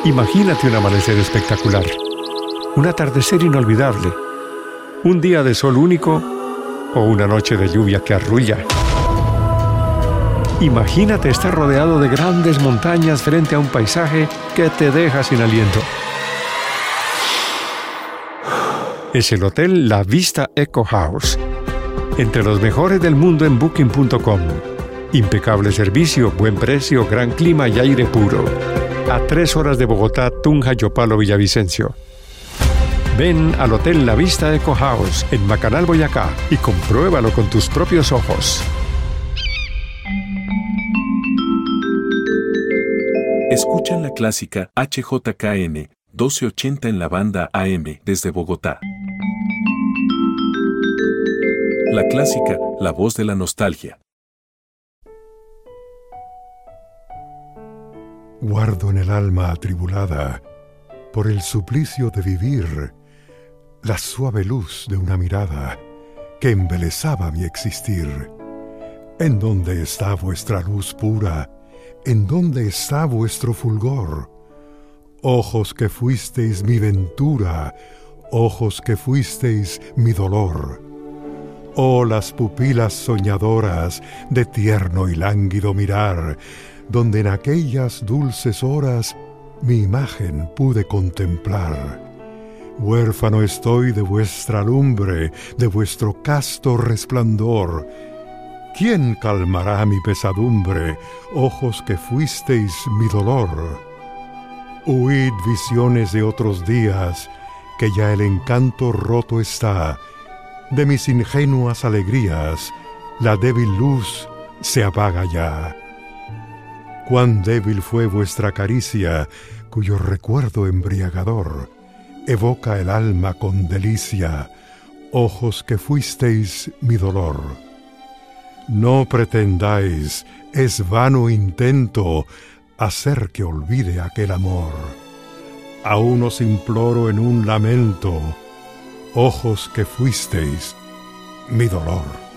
Imagínate un amanecer espectacular, un atardecer inolvidable, un día de sol único o una noche de lluvia que arrulla. Imagínate estar rodeado de grandes montañas frente a un paisaje que te deja sin aliento. Es el hotel La Vista Eco House, entre los mejores del mundo en Booking.com. Impecable servicio, buen precio, gran clima y aire puro. A 3 horas de Bogotá, Tunja, Yopal, Villavicencio. Ven al Hotel La Vista Eco House en Macanal, Boyacá, y compruébalo con tus propios ojos. Escuchan la clásica HJKN 1280 en la banda AM desde Bogotá. La clásica, la voz de la nostalgia. Guardo en el alma atribulada por el suplicio de vivir la suave luz de una mirada que embelezaba mi existir. ¿En dónde está vuestra luz pura? ¿En dónde está vuestro fulgor? Ojos que fuisteis mi ventura, ojos que fuisteis mi dolor. Oh, las pupilas soñadoras de tierno y lánguido mirar, donde en aquellas dulces horas mi imagen pude contemplar. Huérfano estoy de vuestra lumbre, de vuestro casto resplandor. ¿Quién calmará mi pesadumbre, ojos que fuisteis mi dolor? Huid visiones de otros días, que ya el encanto roto está. De mis ingenuas alegrías, la débil luz se apaga ya. Cuán débil fue vuestra caricia, cuyo recuerdo embriagador evoca el alma con delicia, ojos que fuisteis mi dolor. No pretendáis, es vano intento, hacer que olvide aquel amor. Aún os imploro en un lamento, ojos que fuisteis mi dolor.